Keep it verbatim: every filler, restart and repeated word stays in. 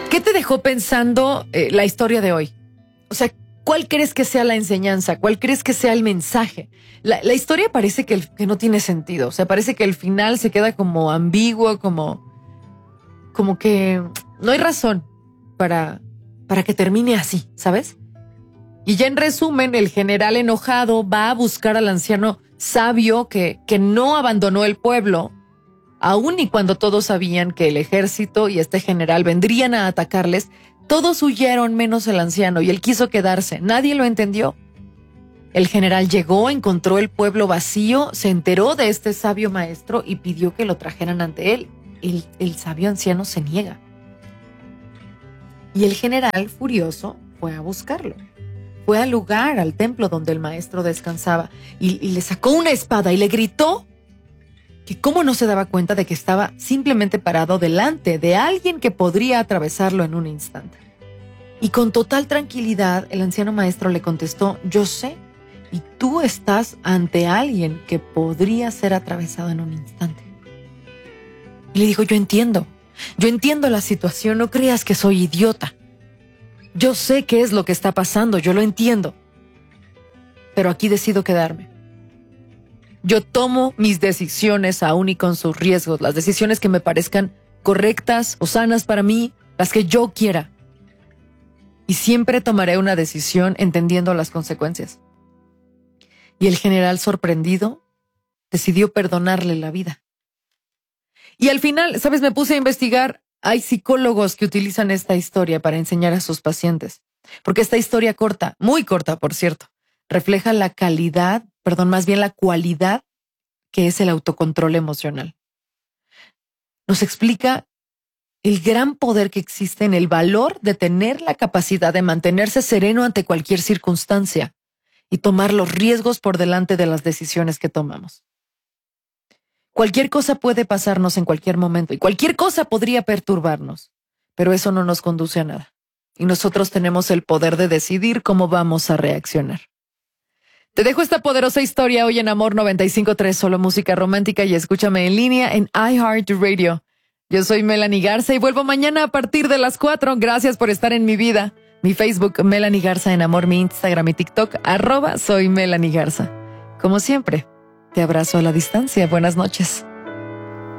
¿Qué te dejó pensando eh, la historia de hoy? O sea, ¿cuál crees que sea la enseñanza? ¿Cuál crees que sea el mensaje? La, la historia parece que, el, que no tiene sentido. O sea, parece que el final se queda como ambiguo, como, como que no hay razón para, para que termine así, ¿sabes? Y ya en resumen, el general enojado va a buscar al anciano sabio que, que no abandonó el pueblo, aun y cuando todos sabían que el ejército y este general vendrían a atacarles. Todos huyeron menos el anciano y él quiso quedarse. Nadie lo entendió. El general llegó, encontró el pueblo vacío, se enteró de este sabio maestro y pidió que lo trajeran ante él. El, el sabio anciano se niega. Y el general, furioso, fue a buscarlo. Fue al lugar, al templo donde el maestro descansaba y, y le sacó una espada y le gritó que cómo no se daba cuenta de que estaba simplemente parado delante de alguien que podría atravesarlo en un instante. Y con total tranquilidad, el anciano maestro le contestó: yo sé, y tú estás ante alguien que podría ser atravesado en un instante. Y le dijo: yo entiendo, yo entiendo la situación, no creas que soy idiota. Yo sé qué es lo que está pasando, yo lo entiendo. Pero aquí decido quedarme. Yo tomo mis decisiones aún y con sus riesgos, las decisiones que me parezcan correctas o sanas para mí, las que yo quiera. Y siempre tomaré una decisión entendiendo las consecuencias. Y el general, sorprendido, decidió perdonarle la vida. Y al final, ¿sabes? Me puse a investigar. Hay psicólogos que utilizan esta historia para enseñar a sus pacientes. Porque esta historia corta, muy corta, por cierto, refleja la calidad, perdón, más bien la cualidad que es el autocontrol emocional. Nos explica el gran poder que existe en el valor de tener la capacidad de mantenerse sereno ante cualquier circunstancia y tomar los riesgos por delante de las decisiones que tomamos. Cualquier cosa puede pasarnos en cualquier momento y cualquier cosa podría perturbarnos, pero eso no nos conduce a nada. Y nosotros tenemos el poder de decidir cómo vamos a reaccionar. Te dejo esta poderosa historia hoy en Amor noventa y cinco punto tres, solo música romántica, y escúchame en línea en iHeartRadio. Yo soy Melanie Garza y vuelvo mañana a partir de las cuatro. Gracias por estar en mi vida. Mi Facebook, Melanie Garza en Amor, mi Instagram y TikTok, arroba soy Melanie Garza. Como siempre, te abrazo a la distancia. Buenas noches.